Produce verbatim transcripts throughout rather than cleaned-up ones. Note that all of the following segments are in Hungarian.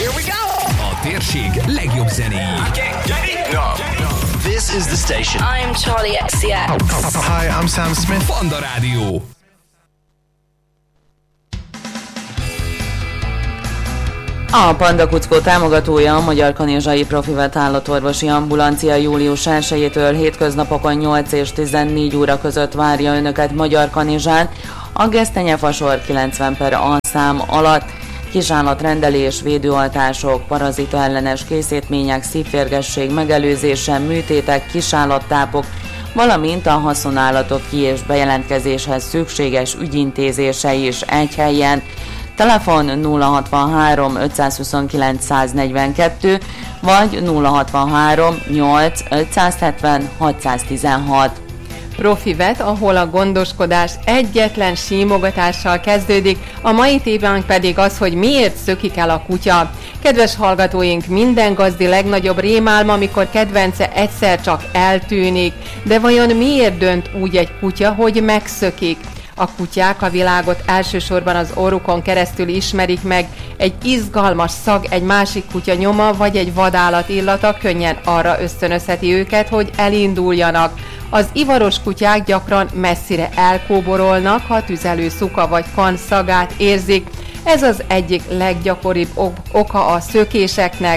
Here we go! A térség legjobb zenéi. This is the station. I'm Charlie X C X. Hi, I'm Sam Smith. Panda Rádió. A Panda Kuckó támogatója a Magyar Kanizsai Profivet állatorvosi ambulancia július elsejétől hétköznapokon nyolc és tizennégy óra között várja önöket Magyar Kanizsán a gesztenyefasor kilencven per A szám alatt. Kisállatrendelés, védőoltások, parazita ellenes készítmények, szívférgesség megelőzése, műtétek, kisállattápok, valamint a haszonállatok ki- és bejelentkezéshez szükséges ügyintézése is egy helyen. Telefon nulla hatvanhárom ötszázhuszonkilenc száznegyvenkettő vagy nulla hatvanhárom nyolc ötszázhetven hatszáztizenhat. Profivet, ahol a gondoskodás egyetlen símogatással kezdődik, a mai témánk pedig az, hogy miért szökik el a kutya. Kedves hallgatóink, minden gazdi legnagyobb rémálma, amikor kedvence egyszer csak eltűnik, de vajon miért dönt úgy egy kutya, hogy megszökik? A kutyák a világot elsősorban az orrukon keresztül ismerik meg, egy izgalmas szag, egy másik kutya nyoma vagy egy vadállat illata könnyen arra ösztönözheti őket, hogy elinduljanak. Az ivaros kutyák gyakran messzire elkóborolnak, ha tüzelő szuka vagy kan szagát érzik. Ez az egyik leggyakoribb oka a szökéseknek.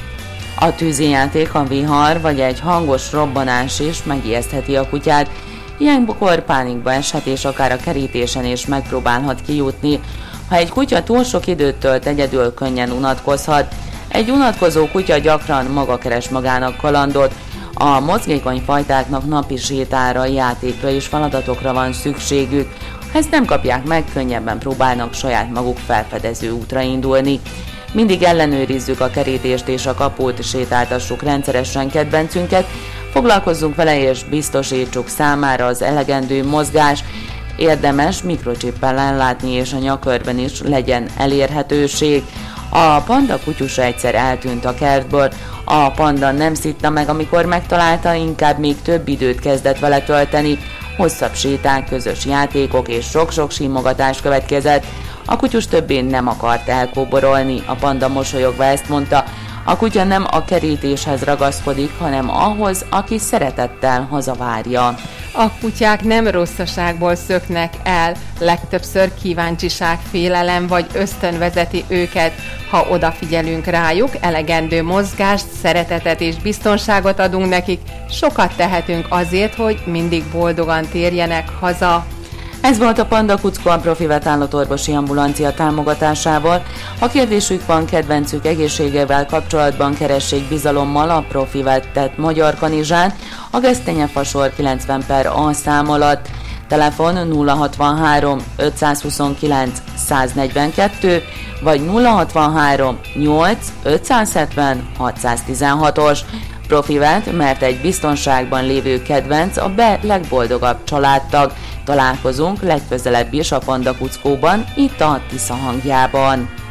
A tűzijáték, a vihar vagy egy hangos robbanás is megijesztheti a kutyát. Ilyenkor pánikba eshet és akár a kerítésen is megpróbálhat kijutni. Ha egy kutya túl sok időt tölt egyedül, könnyen unatkozhat. Egy unatkozó kutya gyakran maga keres magának kalandot. A mozgékony fajtáknak napi sétára, játékra és feladatokra van szükségük. Ha ezt nem kapják meg, könnyebben próbálnak saját maguk felfedező útra indulni. Mindig ellenőrizzük a kerítést és a kaput, sétáltassuk rendszeresen kedvencünket, foglalkozzunk vele és biztosítsuk számára az elegendő mozgás. Érdemes mikrocsippel ellátni és a nyakörben is legyen elérhetőség. A panda kutyusa egyszer eltűnt a kertből. A panda nem szitta meg, amikor megtalálta, inkább még több időt kezdett vele tölteni. Hosszabb séták, közös játékok és sok-sok simogatás következett. A kutyus többé nem akart elkóborolni, a panda mosolyogva ezt mondta. A kutya nem a kerítéshez ragaszkodik, hanem ahhoz, aki szeretettel hazavárja. A kutyák nem rosszaságból szöknek el, legtöbbször kíváncsiság, félelem vagy ösztön vezeti őket. Ha odafigyelünk rájuk, elegendő mozgást, szeretetet és biztonságot adunk nekik, sokat tehetünk azért, hogy mindig boldogan térjenek haza. Ez volt a Panda Kuckó a Profivet állatorvosi ambulancia támogatásával. Ha kérdésük van kedvencük egészségével kapcsolatban, keressék bizalommal a Profivettet Magyar Kanizsán a gesztenyefasor kilencven per A szám alatt. Telefon nulla hatvanhárom ötszázhuszonkilenc száznegyvenkettő vagy nulla hatvanhárom nyolc ötszázhetven hatszáztizenhatos. Profivet, mert egy biztonságban lévő kedvenc a be legboldogabb családtag. Találkozunk legközelebb is a Panda Kuckóban, itt a Tisza hangjában.